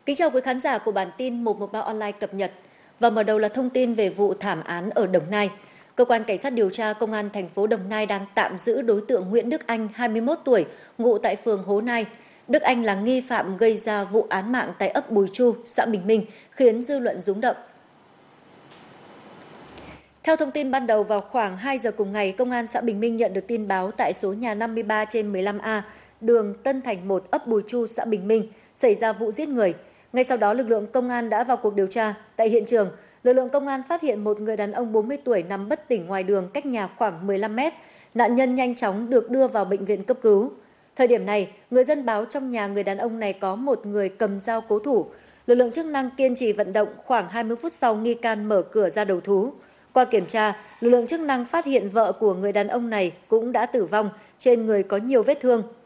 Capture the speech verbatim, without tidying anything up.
Kính chào quý khán giả của bản tin một một ba online cập nhật. Và mở đầu là thông tin về vụ thảm án ở Đồng Nai. Cơ quan Cảnh sát điều tra Công an thành phố Đồng Nai đang tạm giữ đối tượng Nguyễn Đức Anh, hai mươi mốt tuổi, ngụ tại phường Hố Nai. Đức Anh là nghi phạm gây ra vụ án mạng tại ấp Bùi Chu, xã Bình Minh, khiến dư luận rúng động. Theo thông tin ban đầu, vào khoảng hai giờ cùng ngày, Công an xã Bình Minh nhận được tin báo tại số nhà năm mươi ba trên mười lăm A, đường Tân Thành một, ấp Bùi Chu, xã Bình Minh, xảy ra vụ giết người. Ngay sau đó, lực lượng công an đã vào cuộc điều tra. Tại hiện trường, lực lượng công an phát hiện một người đàn ông bốn mươi tuổi nằm bất tỉnh ngoài đường cách nhà khoảng mười lăm mét. Nạn nhân nhanh chóng được đưa vào bệnh viện cấp cứu. Thời điểm này, người dân báo trong nhà người đàn ông này có một người cầm dao cố thủ. Lực lượng chức năng kiên trì vận động, khoảng hai mươi phút sau nghi can mở cửa ra đầu thú. Qua kiểm tra, lực lượng chức năng phát hiện vợ của người đàn ông này cũng đã tử vong, trên người có nhiều vết thương.